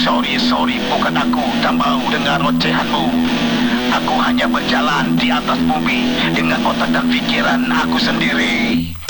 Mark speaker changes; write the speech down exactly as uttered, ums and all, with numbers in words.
Speaker 1: Sorry, sorry, bukan aku. Tak mau dengar ocehanmu. Aku hanya berjalan di atas bumi dengan otak dan fikiran aku sendiri.